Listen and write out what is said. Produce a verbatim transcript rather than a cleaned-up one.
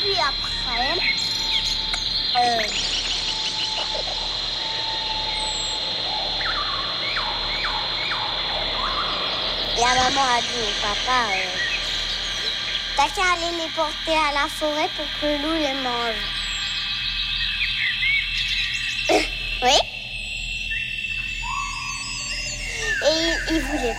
puis après, euh, la maman a dit au papa, euh, t'as qu'à aller les porter à la forêt pour que le loup les mange. Oui. Et il, il voulait